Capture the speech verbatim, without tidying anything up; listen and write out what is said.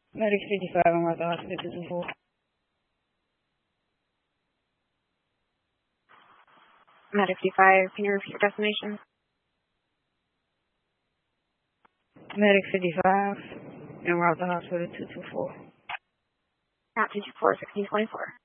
Medic fifty-five, I'm at the hospital two two four. Medic fifty-five, can you repeat your destination? Medic fifty-five, and we're at the hospital two two four. At two two four, sixteen twenty-four.